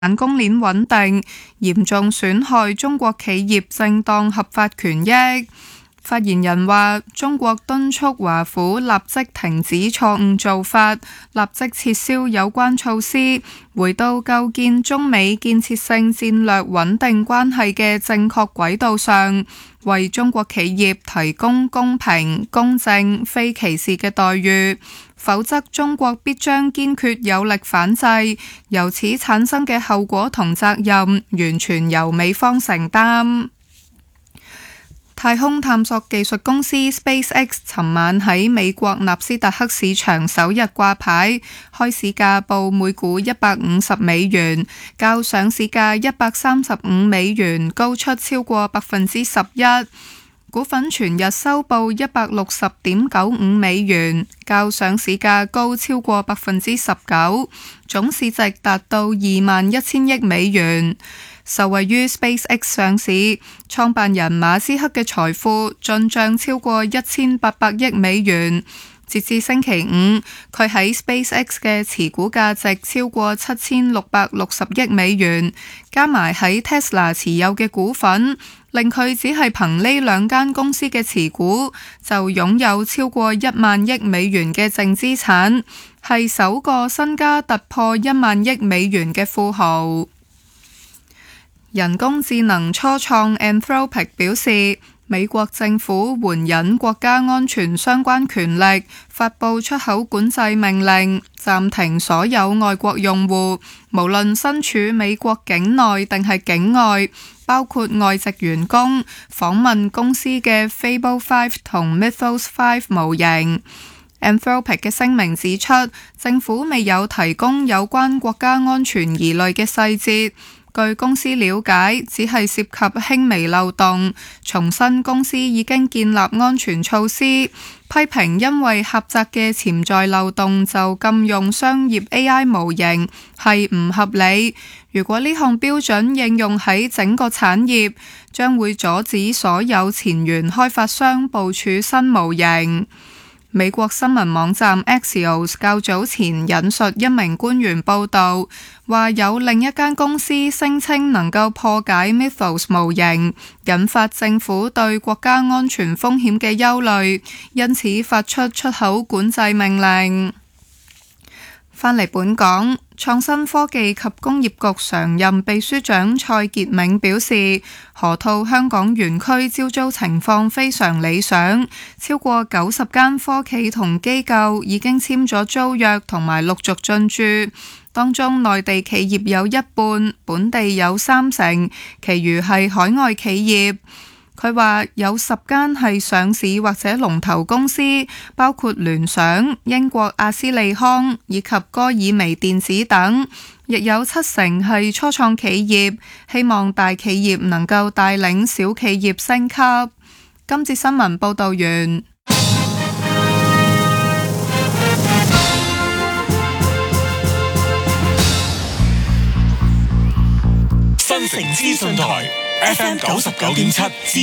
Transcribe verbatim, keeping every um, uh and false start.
產供鏈穩定，嚴重損害中國企業正當合法權益。發言人話：中國敦促華府立即停止錯誤做法，立即撤銷有關措施，回到構建中美建設性戰略穩定關係嘅正確軌道上，為中國企業提供公平、公正、非歧視嘅待遇，否則中國必將堅決有力反制，由此產生嘅後果同責任完全由美方承擔。太空探索技術公司 SpaceX 尋晚喺美國納斯達克市場首日掛牌，開市價報每股一百五十美元，較上市價一百三十五美元高出超過百分之十一。股份全日收報一百六十點九五美元，較上市價高超過百分之十九，總市值達到二萬一千億美元。受惠於 SpaceX 上市，創辦人馬斯克嘅財富進帳超過一千八百億美元。截至星期五，佢喺 SpaceX 嘅持股價值超過七千六百六十億美元，加埋喺 Tesla 持有嘅股份，令佢只係憑呢兩間公司嘅持股就擁有超過一萬億美元嘅淨資產，係首個身家突破一萬億美元嘅富豪。人工智能初創 Anthropic 表示，美國政府援引國家安全相關權力，發布出口管制命令，暫停所有外國用戶，無論身處美國境內定係境外，包括外籍員工，訪問公司嘅 Fable 五同 Mythos 五模型。Anthropic 嘅聲明指出，政府未有提供有關國家安全疑慮嘅細節。據公司了解，只係涉及輕微漏洞。重申公司已經建立安全措施，批評因為狹窄嘅潛在漏洞就禁用商業 A I 模型係唔合理。如果呢項標準應用喺整個產業，將會阻止所有前沿開發商部署新模型。美國新聞網站 Axios 較早前引述一名官員報道，話有另一間公司聲稱能夠破解 Mythos 模型，引發政府對國家安全風險嘅憂慮，因此發出出口管制命令。返嚟本港，創新科技及工業局常任秘書長蔡傑銘表示，河套香港園區招租情況非常理想，超過九十間科企同機構已經簽咗租約同埋陸續進駐，當中內地企業有一半，本地有三成，其餘係海外企業。佢話有十間係上市或者龍頭公司，包括聯想、英國阿斯利康以及歌爾微電子等，亦有七成係初創企業，希望大企業能夠帶領小企業升級。今節新聞報道完。 新城資訊台 F M 九十九點七。